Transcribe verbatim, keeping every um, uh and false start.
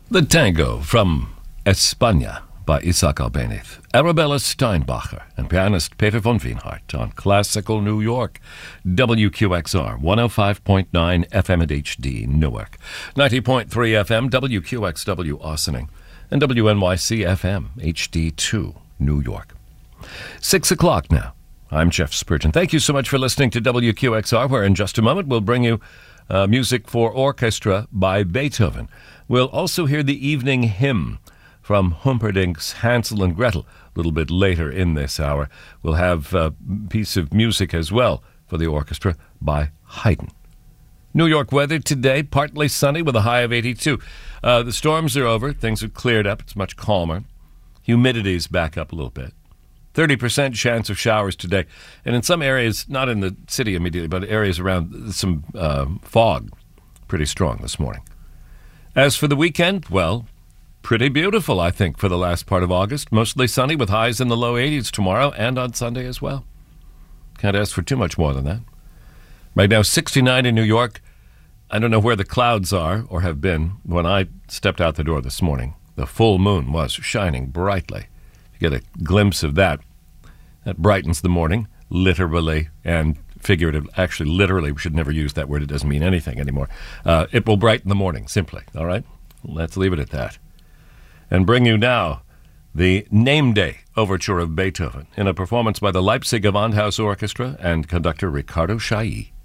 The Tango from España by Isaac Albéniz, Arabella Steinbacher, and pianist Peter von Wienhardt on Classical New York, W Q X R, one oh five point nine F M at H D, Newark, ninety point three F M, W Q X W, Ossining, and W N Y C F M, H D two, New York. Six o'clock now. I'm Jeff Spurgeon. Thank you so much for listening to W Q X R, where in just a moment we'll bring you uh, music for orchestra by Beethoven. We'll also hear the evening hymn from Humperdinck's Hansel and Gretel. A little bit later in this hour, we'll have a piece of music as well for the orchestra by Haydn. New York weather today, partly sunny with a high of eighty-two. Uh, the storms are over. Things have cleared up. It's much calmer. Humidity's back up a little bit. thirty percent chance of showers today. And in some areas, not in the city immediately, but areas around, some uh, fog. Pretty strong this morning. As for the weekend, well, pretty beautiful, I think, for the last part of August. Mostly sunny with highs in the low eighties tomorrow and on Sunday as well. Can't ask for too much more than that. Right now, sixty-nine in New York. I don't know where the clouds are or have been. When I stepped out the door this morning, the full moon was shining brightly. You get a glimpse of that. That brightens the morning, literally and figuratively. Actually, literally, we should never use that word. It doesn't mean anything anymore. Uh, it will brighten the morning, simply. All right? Let's leave it at that. And bring you now the Name Day Overture of Beethoven in a performance by the Leipzig Gewandhaus Orchestra and conductor Ricardo Chailly.